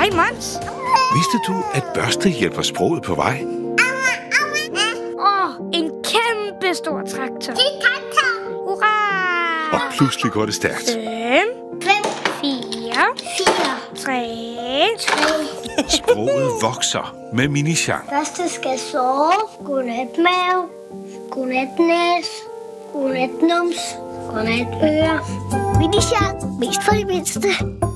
Hej, Mons. Vidste du, at børste hjælper sproget på vej? En kæmpe stor traktor. Det er traktor. Og Hurra! pludselig går det stærkt. 5, 4, 3. Sproget vokser med Mini-Jean. Første skal sove. Godnat mave. Godnat næs. Godnat nums. Godnat øre. Mini-Jean. Mest for de mindste.